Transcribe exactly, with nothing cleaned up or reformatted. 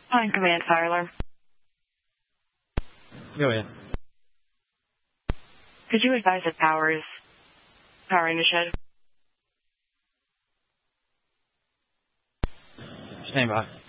On command, fire alarm. Go ahead. Could you advise if power is powering the shed? Stand by.